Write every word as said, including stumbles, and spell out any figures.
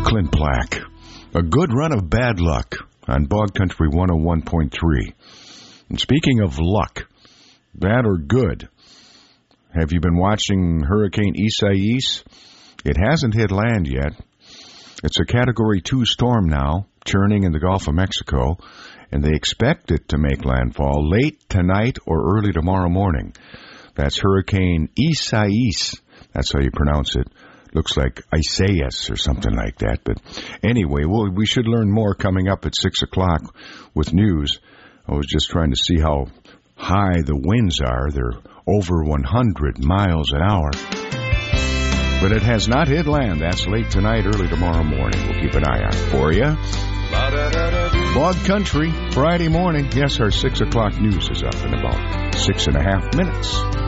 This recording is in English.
Clint Black. A good run of bad luck on Bog Country one oh one point three. And speaking of luck, bad or good, have you been watching Hurricane Isaias? It hasn't hit land yet. It's a Category two storm now, churning in the Gulf of Mexico, and they expect it to make landfall late tonight or early tomorrow morning. That's Hurricane Isaias. That's how you pronounce it. Looks like Isaias or something like that. But anyway, well, we should learn more coming up at six o'clock with news. I was just trying to see how high the winds are. They're over one hundred miles an hour. But it has not hit land. That's late tonight, early tomorrow morning. We'll keep an eye out for you. Bog Country, Friday morning. Yes, our six o'clock news is up in about six and a half minutes.